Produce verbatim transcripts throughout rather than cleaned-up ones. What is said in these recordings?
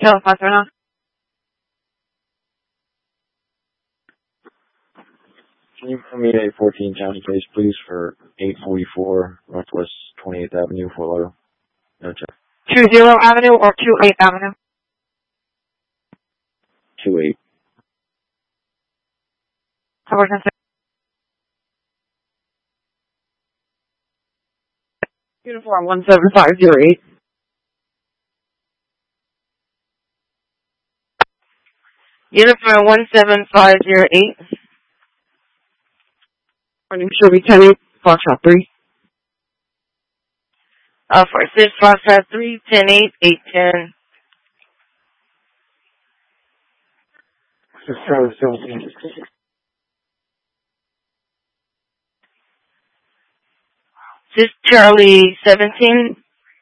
Tail five right now. Can you put me a fourteen county case, please, for eight forty-four Northwest twenty-eighth Avenue, Fort Lauderdale? No check. Two zero Avenue or two eight Avenue? Two eight. Uniform one seven five zero eight. Uniform one seven five zero eight. My name should be ten eight, Foxtrot three. Uh, for six, Foxtrot three, ten eight, eight ten. Six Charlie seventeen. Six Charlie seventeen.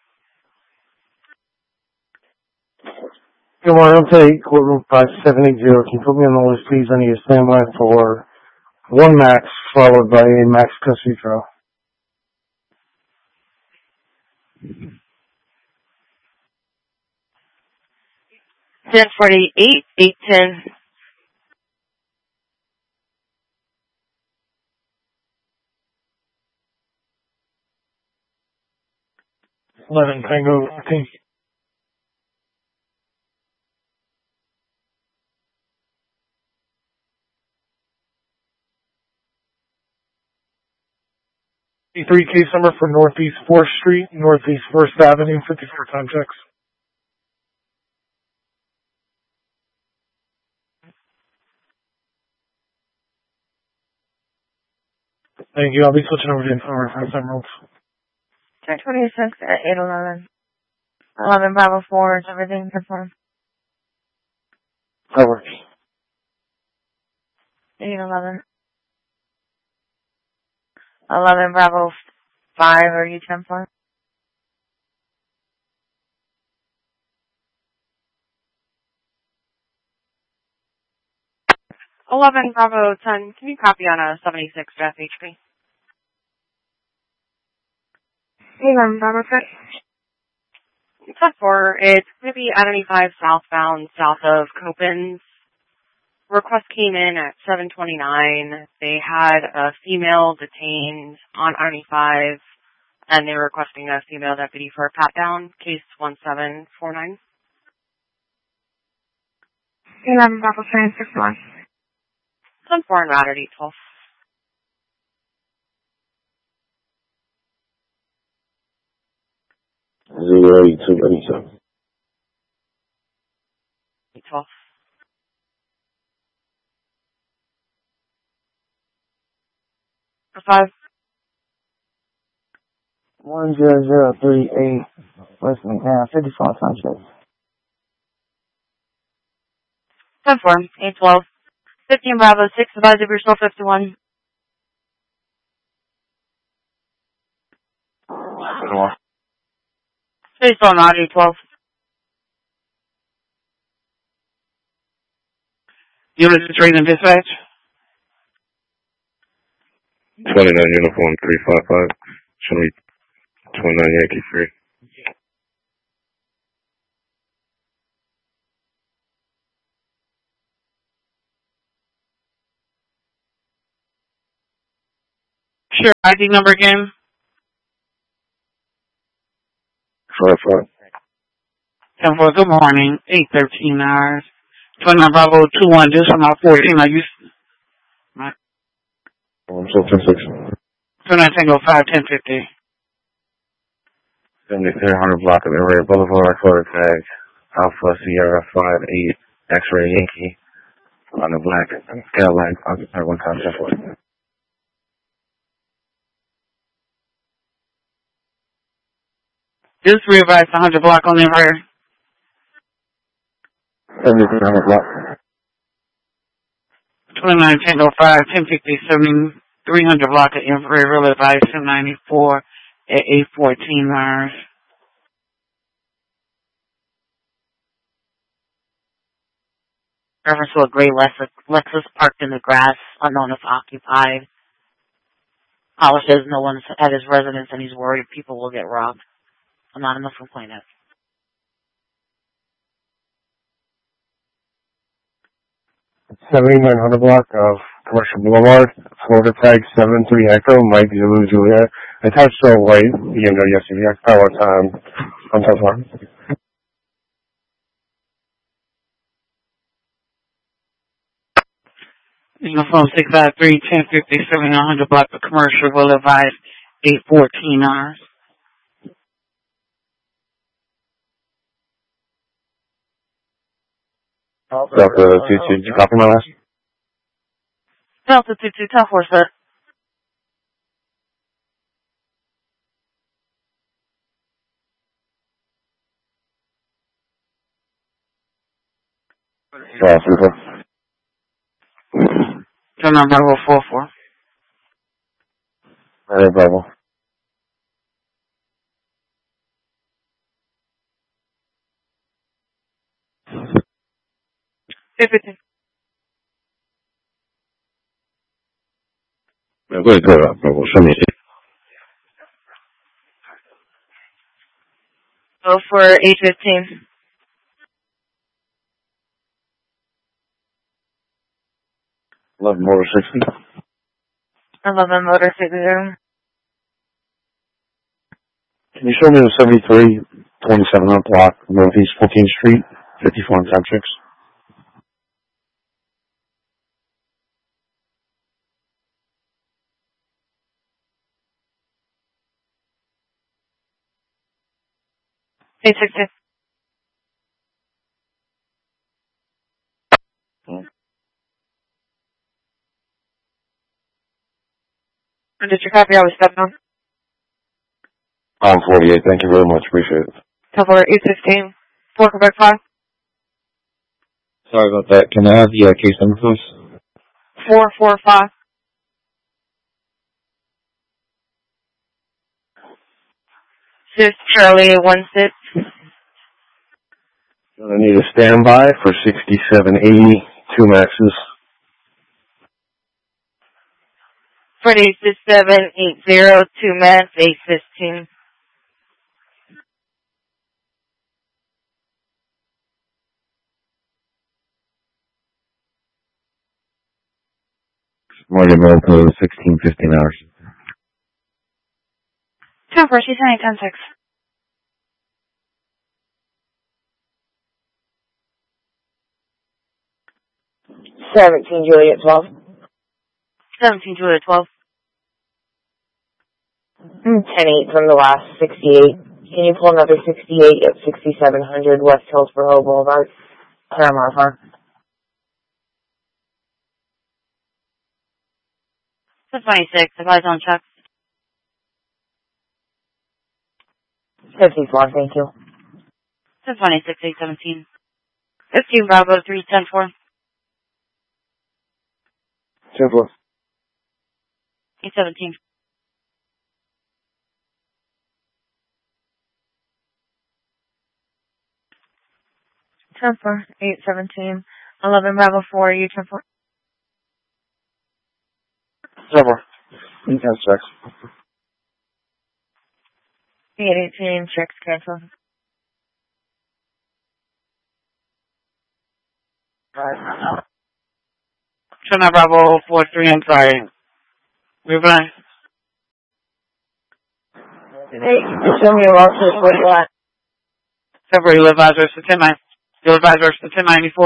Good morning, I'm Tate, courtroom five seven eight zero. Can you put me on the list, please? I need a standby for one max, followed by a max custody trial. ten forty-eight, eight ten. eleven Tango, I think. three case number for Northeast fourth Street, Northeast first Avenue, fifty-four time checks. Thank you. I'll be switching over to Informer for some rules. ten twenty-six at eight eleven. eleven Bravo four, is everything confirmed? That works. eight eleven. eleven Bravo five, are you ten four? eleven Bravo ten, can you copy on a seventy-six F H P? eleven Bravo ten. ten four, it's going to be I ninety-five southbound, south of Copens. Request came in at seven twenty-nine. They had a female detained on I ninety-five, and they were requesting a female deputy for a pat-down, case one seven four nine. eleven Bravo ten, six one. ten four and routed eight twelve. Zero eight two eight seven. eight twelve. Five. One zero zero three eight West McNair, fifty-four time check. ten four, eight twelve. fifteen Bravo six, advise if you're still fifty-one. Please still not eight twelve. Unit to trade and dispatch. twenty-nine Uniform three five five. Show me twenty-nine Yankee three. Sure, I D number again. Five five. ten four, good morning. eight thirteen hours. twenty-nine Bravo two one, this one out fourteen. Are you? Right. I'm still ten six. twenty-nine Tango five, ten fifty. seventy-three hundred block of Area Boulevard, Florida tag. Alpha Sierra five eight X-ray Yankee. On the black Cadillac. Occupy one time ten four. This revised one hundred block on the rear. seventy-three hundred block. twenty-nine Tango five, ten fifty, seventy-three hundred block at infrared real advice two ninety-four at eight fourteen hours. Reference to a gray Lexus, Lexus parked in the grass, unknown if occupied. Caller says no one's at his residence and he's worried people will get robbed. Anonymous complainant. seventy-nine hundred block of Commercial Boulevard, Florida tag seven three Echo, Mike Zulu Juliet. Attached to a white B M W S U V. Power time on top one. Uniform six five three, ten fifty, seventy-nine hundred block of Commercial Boulevard, eight fourteen hours. Delta two two, did you copy my last? Delta two two, ten four, sir. Yeah, super. Turn on Bravo four four. Hey, Bravo. fifty. Yeah, go ahead, go ahead, Bravo. Show me. Go for eight fifteen. eleven Motor sixty. eleven Motor sixty. Can you show me the seventy-three twenty-seven hundred block, Northeast fourteenth Street, fifty-four and time six? eight sixty. Did you copy? I was stepping on. On forty-eight, thank you very much, appreciate it. Tower eight sixteen. four Quebec five. Sorry about that, can I have the uh, case number, please? four four five. six Charlie one six. I need a standby for sixty-seven eighty, two maxes. Freddy six seven eight zero, two max, eight fifteen. Morgan Milko, sixteen fifteen hours. ten four, she's nine, ten six. seventeen Juliet twelve. seventeen Juliet twelve. ten eight from the last sixty-eight. Can you pull another sixty-eight at sixty-seven hundred West Hillsborough Boulevard, Paramount Park? twenty-six, advise on check. fifty-four, thank you. twenty-six, eight seventeen. fifteen Bravo three ten four. ten four. eight seventeen. ten four, eight seventeen. eleven Bravo four, you ten four. ten four. ten six. eight eighteen, checks cancel. Right. Turn on Bravo four three, I'm sorry. We're blind. Hey, show me your office, what you want? February, you advisors to ten nine. Your advisors to ten ninety-four.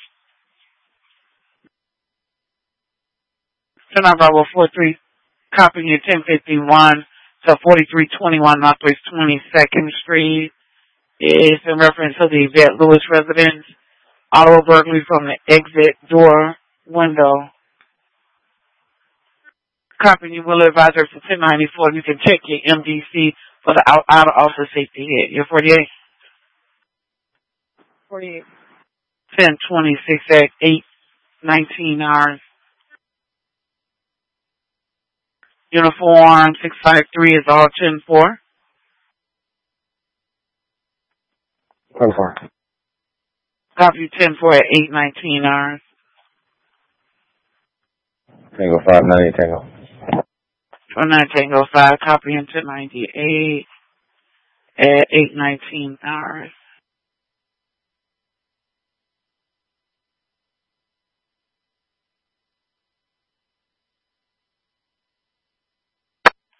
Turn on Bravo four three. Copying you ten fifty-one to forty-three twenty-one Northwest twenty-second Street. It's in reference to the Yvette Lewis residence. Auto burglary from the exit door window. Copying you will advisor to ten ninety-four. You can check your M D C for the out, out of office safety hit. You're forty-eight. forty-eight. ten twenty-six at eight nineteen hours. Uniform six five three is all ten four. ten four. Copy ten four at eight nineteen hours. Tango five ninety, Tango. twenty-nine Tango five, copy in ten ninety-eight at eight nineteen hours.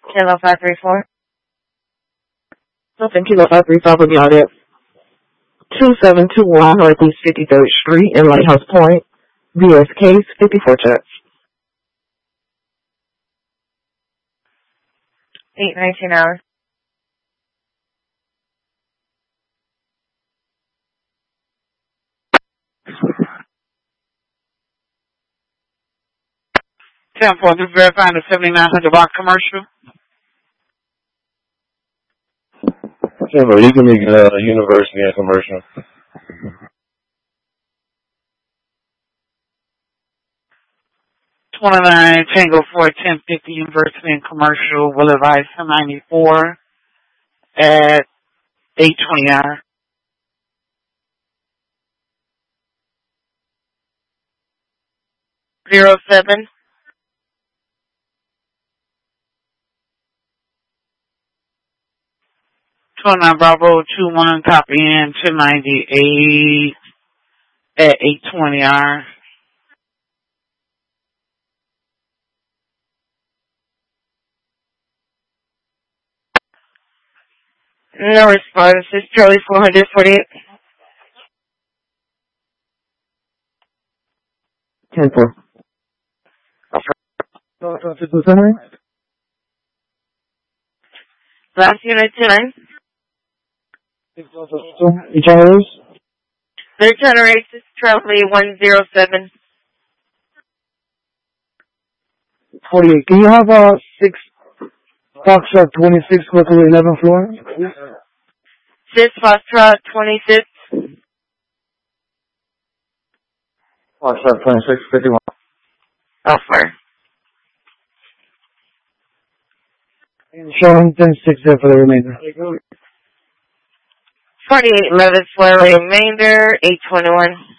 Kilo five three four. Nothing, Kilo five three five will be out at two seven two one Northeast fifty-third Street in Lighthouse Point. V S case fifty-four checks. eight nineteen hours. ten four, just verifying the seventy-nine hundred block commercial. Okay, but you can make uh, university and commercial. twenty-nine Tango four ten fifty University and Commercial will advise ten ninety-four at eight twenty hour. Zero seven. twenty-nine Bravo two one copy in ten ninety-eight at eight twenty hour. No response. It's Charlie four forty-eight. ten four. Last unit two nine. Generals? Their generators is Charlie one zero seven. forty-eight. Can you have uh, six Foxtrot twenty-six go to the eleventh floor? Six Foxtrot twenty-six. Foxtrot twenty-six fifty-one. Elsewhere. Show him ten six there for the remainder. forty-eight eleventh floor remainder, eight twenty-one.